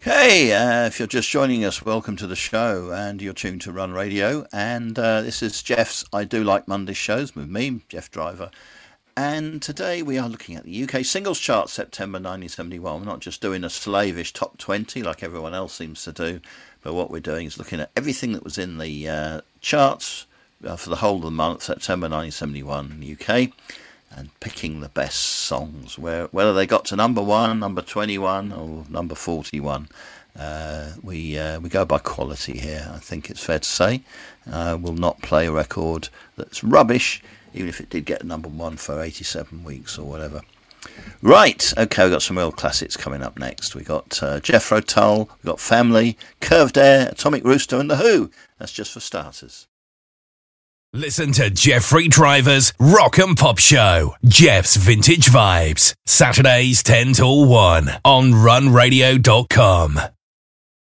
Hey, if you're just joining us, welcome to the show, and you're tuned to Run Radio, and this is Jeff's I Do Like Monday shows with me, Jeff Driver, and today we are looking at the UK singles chart, September 1971. We're not just doing a slavish top 20 like everyone else seems to do, but what we're doing is looking at everything that was in the charts for the whole of the month, September 1971 in the UK, and picking the best songs, whether they got to number 1, number 21, or number 41. We go by quality here, I think it's fair to say. We'll not play a record that's rubbish, even if it did get number 1 for 87 weeks or whatever. Right, okay, we've got some real classics coming up next. We've got Jethro Tull, we've got Family, Curved Air, Atomic Rooster, and The Who. That's just for starters. Listen to Jeffrey Driver's Rock and Pop Show, Jeff's Vintage Vibes, Saturdays 10 till 1 on runradio.com.